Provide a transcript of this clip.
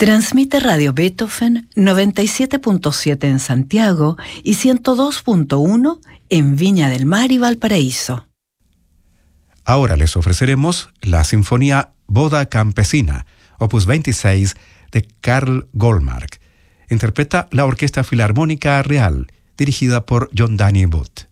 Transmite Radio Beethoven 97.7 en Santiago y 102.1 en Viña del Mar y Valparaíso. Ahora les ofreceremos la Sinfonía Boda Campesina, opus 26 de Karl Goldmark. Interpreta la Orquesta Filarmónica Real, dirigida por John Danny Booth.